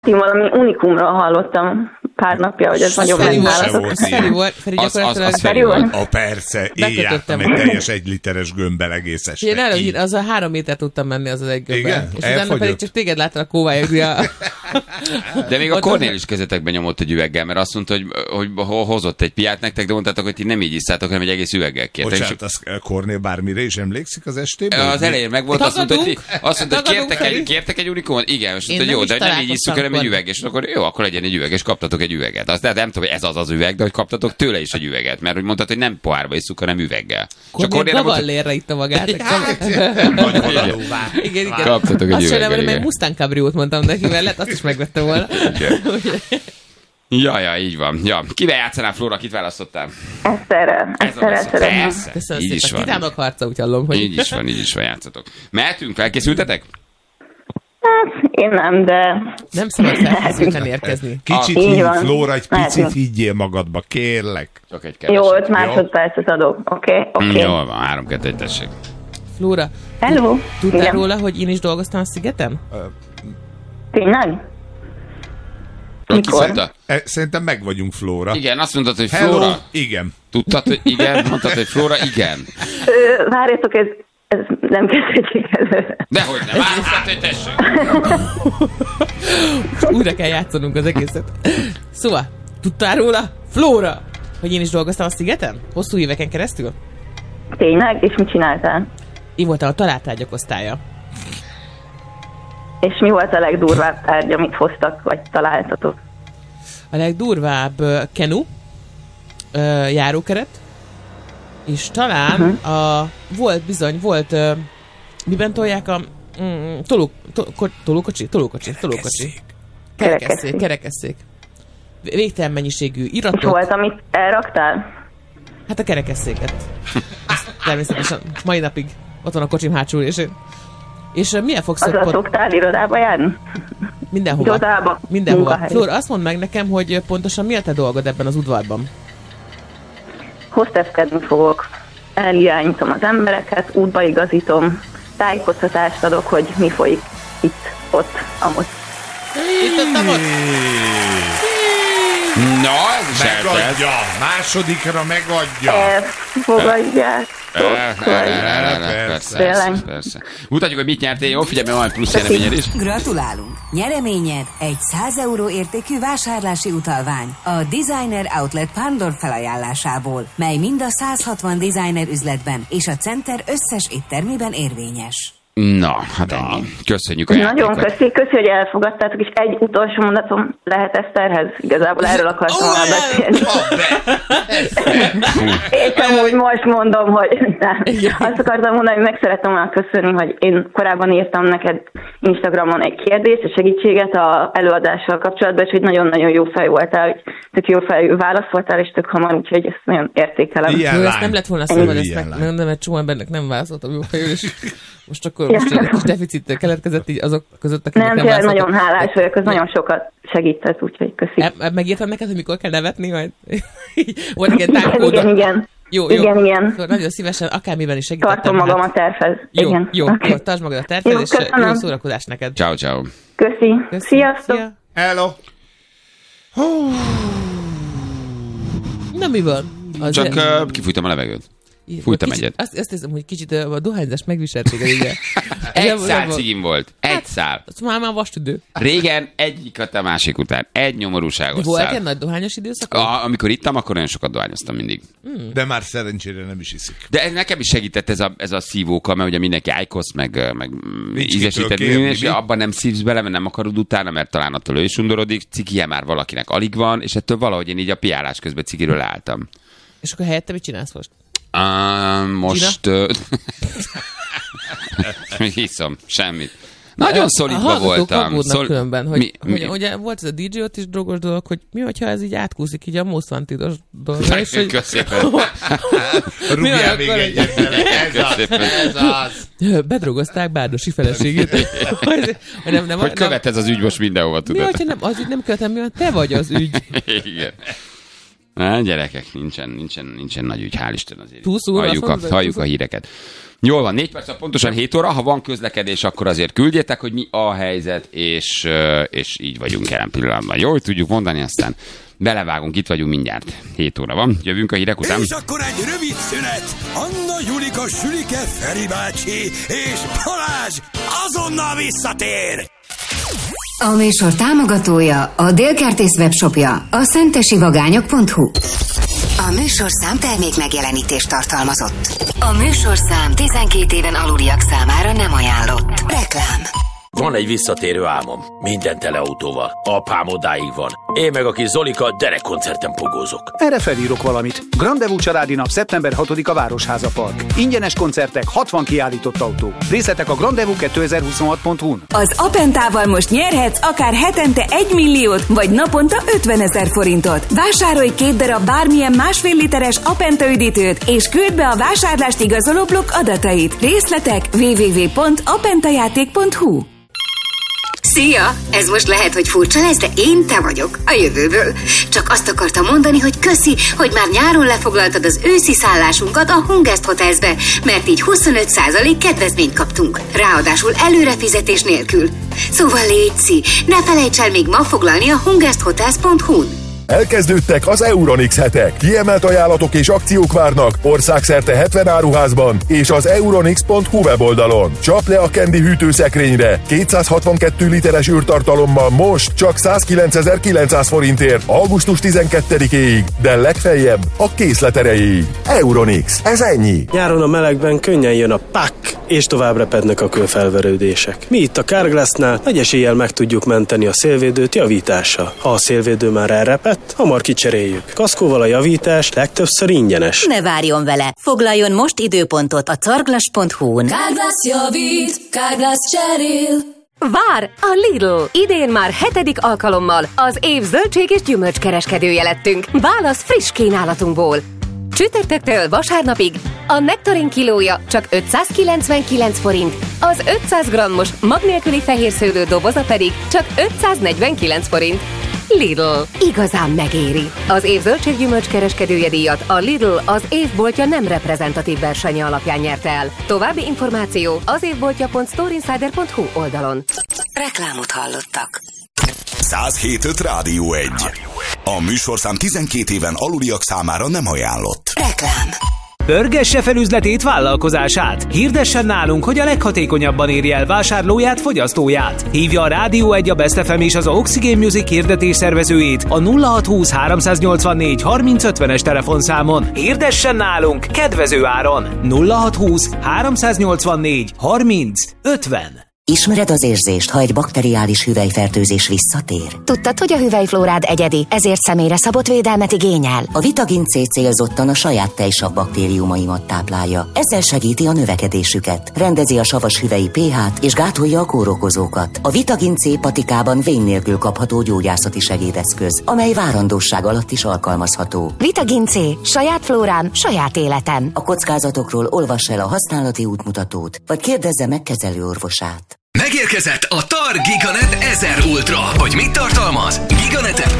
Én valami unikumról hallottam pár napja, hogy ez nagyon megnálatok. Feri volt? Persze, éjjel, egy teljes 1 literes gömbbel egész este. Én az a 3 méter tudtam menni, az egy gömbbel. Igen? És utána pedig csak téged láttam a kóvályogni. De még a Kornél is kezetekben nyomott egy üveggel, mert azt mondta, hogy hozott egy piát nektek, de mondtátok, hogy ti nem így iszátok, hanem egy egész üveggel kértek. Bocsánat, az Kornél bármire is emlékszik az estében? Az elején meg volt, azt mondta, hogy kértek egy unikumot? Igen, és mondta, jó, de nem így isszuk, hanem egy üveg, és akkor jó, akkor legyen egy üveg, és kaptatok egy üveget. Azt nem tudom, hogy ez az üveg, de hogy kaptatok tőle is egy üveget, mert hogy mondtad, hogy nem pohárba isszuk, hanem üveggel. Kornél Gavallérre itta magát. Igen. Kaptatok egy azt üveggel. Azt sem, hogy Mustang Cabriót mondtam neki, mert azt is megvettem volna. Ja, így van. Ja. Kivel játszanál, Flóra? Kit választottál? Eszterrel szeretném. Persze. Így is van. Titának harca, úgy hallom, hogy... Így is van, játszatok. Mehetünk? Felkészültetek? Hát, én nem, de... Nem szabad felkészülten érkezni. Kicsit higgy, Flóra, egy picit higgyél magadba, kérlek. Csak egy keveset. Jó, 5 másodpercet adok. Oké. Jól van, 3-2-1, tessék. Flóra, Hello. Tudtál róla, hogy én is dolgoztam a szigeten? Tényleg? Mikor? Szerintem meg vagyunk, Flóra. Igen, azt mondtad, hogy Hello. Flóra. Igen. Tudtad, hogy igen? Mondtad, hogy Flóra, igen. Várjatok, ez nem kezdődik előre. Dehogy nem, várjál, hogy tessék. Újra kell játszanunk az egészet. Szóval, tudtál róla, Flóra, hogy én is dolgoztam a szigeten? Hosszú éveken keresztül? Tényleg? És mit csináltál? Én voltam a találtárgyak osztálya. És mi volt a legdurvább tárgy, amit hoztak, vagy találtatok? A legdurvább kenu, járókeret, és talán volt, miben tolják a tolókocsi? Kerekesszék. Végtelen mennyiségű iratok. És volt, amit elraktál? Hát a kerekesszéket. Természetesen mai napig ott van a kocsim hátsó ülésén. És milyen fogsz azzal szoktál irodába járni? Mindenhova. Flóra, azt mondd meg nekem, hogy pontosan mi a te dolgod ebben az udvarban? Hostesskedni fogok. Elirányítom az embereket, útba igazítom, tájékoztatást adok, hogy mi folyik itt, ott, amott. Na, ez is megadja. Másodikra megadja. Fogadják. Persze. Mutatjuk, hogy mit nyertél. Jó, figyelj, mert van plusz nyereményed is. Gratulálunk! Nyereményed egy 100 euró értékű vásárlási utalvány a Designer Outlet Pándor felajánlásából, mely mind a 160 designer üzletben és a Center összes éttermében érvényes. Na, hát ennyi. Köszönjük a játékot. Nagyon köszi, hogy elfogadtátok, és egy utolsó mondatom lehet Eszterhez. Igazából erről akartam volna beszélni. És amúgy most mondom, hogy azt akartam mondani, hogy meg szerettem volna köszönni, hogy én korábban írtam neked Instagramon egy kérdést, a segítséget az előadással kapcsolatban, és hogy nagyon-nagyon jó fej voltál, tök jó fejű válasz voltál, és tök hamar, úgyhogy ezt nagyon értékelem. Ezt nem lett volna szabad, ezt megmondom, mert csomó embernek nem válaszoltam jó fejű, és most akkor egy kis deficit keletkezett így azok között, akik nem tényleg nagyon hálás vagyok, az nagyon sokat segített, úgyhogy köszi. Megírtam neked, hogy mikor kell nevetni, majd volt ilyen támkódon. Igen. Jó. Igen. Nagyon szívesen, akármiben is segítettem. Tartom magam a tervhez. Jó, tartsd magad a tervhez, és jó szórakozást neked. Ciao. Köszi. Sziasztok. Hello. Na mi van? Csak kifújtam a levegőt. Fújtam egyet. Azt hiszem, hogy kicsit a dohányzást megviselték. Egy szál cigim volt. Egy szál. Már vastüdő. Régen egyiket a másik után. Egy nyomorúságos szál. Volt egy nagy dohányos időszak? Amikor ittam, akkor nagyon sokat dohányoztam mindig. De már szerencsére nem is iszik. De nekem is segített ez a szívóka, mert ugye mindenki ájkosz, meg ízesített, és abban nem szívsz bele, mert nem akarod utána, mert talán attól ő is undorodik. Cikije már valakinek alig van, és ettől valahogy én így a piálás közben cikiről álltam. És akkor helyette mit csinálsz most? Most... hiszem, semmit. Nagyon szolidba voltam. Különben, hogy ugye volt ez a DJ ott is drogos dolog, hogy mi, hogyha ez így átkúszik így a Most Wanted-os dolga. Köszönöm. Rúgjál még egyet. Ez az. Bedrogozták Bárdosi feleségét. Hogy követ ez az ügy most mindenhova, tudod? Mi, hogyha nem, az ügy nem követem, mi van, te vagy az ügy. Igen. Gyerekek, nincsen nagy ügy, hál' Isten azért. Halljuk a híreket. Jól van, 4 perc, pontosan 7 óra. Ha van közlekedés, akkor azért küldjétek, hogy mi a helyzet, és így vagyunk jelen pillanatban. Jól tudjuk mondani, aztán belevágunk, itt vagyunk mindjárt. 7 óra van, jövünk a hírek után. És akkor egy rövid szünet. Anna, Julika, Sülike, Feri bácsi és Balázs azonnal visszatér. A műsor támogatója, a Délkertész webshopja, a szentesivagányok.hu. A műsorszám termék megjelenítést tartalmazott. A műsorszám 12 éven aluliak számára nem ajánlott. Reklám. Van egy visszatérő álmom. Minden teleautóval. Apám odáig van. Én meg a kis Zolika derekkoncerten pogózok. Erre felírok valamit. Grandevú családi nap szeptember 6-a Városháza Park. Ingyenes koncertek, 60 kiállított autó. Részletek a grandevú2026.hu-n. Az Apentával most nyerhetsz akár hetente 1 milliót, vagy naponta 50 000 forintot. Vásárolj 2 darab bármilyen 1,5 literes Apenta üdítőt, és küld be a vásárlást igazoló blokk adatait. Részletek www.apentajáték.hu. Szia! Ez most lehet, hogy furcsa lesz, de én te vagyok, a jövőből. Csak azt akartam mondani, hogy köszi, hogy már nyáron lefoglaltad az őszi szállásunkat a Hungest Hotelsbe, mert így 25% kedvezményt kaptunk. Ráadásul előrefizetés nélkül. Szóval létszi, ne felejts el még ma foglalni a hungesthotels.hu-n. Elkezdődtek az Euronix hetek. Kiemelt ajánlatok és akciók várnak országszerte 70 áruházban és az euronix.hu weboldalon. Csap le a Candy hűtőszekrényre 262 literes űrtartalommal most csak 109.900 forintért augusztus 12-éig, de legfeljebb a készlet erejéig. Euronix, ez ennyi. Nyáron a melegben könnyen jön a pak, és tovább repednek a kőfelverődések. Mi itt a Carglassnál nagy eséllyel meg tudjuk menteni a szélvédőt javítással. Ha a szélvédő már elrepett, hamar kicseréljük. Kaszkóval a javítás legtöbbször ingyenes. Ne várjon vele! Foglaljon most időpontot a carglass.hu-n. Carglass javít, Carglass cserél. Vár a Lidl! Idén már 7. alkalommal az év zöldség és gyümölcskereskedője lettünk. Válasz friss kínálatunkból. Csütörtöktől vasárnapig a nektarin kilója csak 599 forint, az 500 grammos mag nélküli fehérszőlő doboza pedig csak 549 forint. Lidl. Igazán megéri. Az év zöldséggyümölcs kereskedője díjat a Lidl az évboltja nem reprezentatív versenye alapján nyerte el. További információ az évboltja.storeinsider.hu oldalon. Reklámot hallottak. 107.5 Rádió 1. A műsorszám 12 éven aluliak számára nem ajánlott. Reklám. Pörgesse fel üzletét, vállalkozását. Hirdessen nálunk, hogy a leghatékonyabban érje el vásárlóját, fogyasztóját. Hívja a Rádió 1, a Best FM és az Oxygen Music hirdetés szervezőjét a 0620 384 3050-es telefonszámon. Hirdessen nálunk kedvező áron. 0620 384 3050. Ismered az érzést, ha egy bakteriális hüvelyfertőzés visszatér? Tudtad, hogy a hüvelyflórád egyedi, ezért személyre szabott védelmet igényel? A Vitagin C célzottan a saját tejsav baktériumaimat táplálja. Ezzel segíti a növekedésüket, rendezi a savas hüvelyi pH-t és gátolja a kórokozókat. A Vitagin C patikában vén nélkül kapható gyógyászati segédeszköz, amely várandóság alatt is alkalmazható. Vitagin C. Saját flórám, saját életem. A kockázatokról olvass el a használati útmutatót, vagy kérdezze meg kezelőorvosát. Megérkezett a TAR Giganet 1000 Ultra. Hogy mit tartalmaz? Giganetet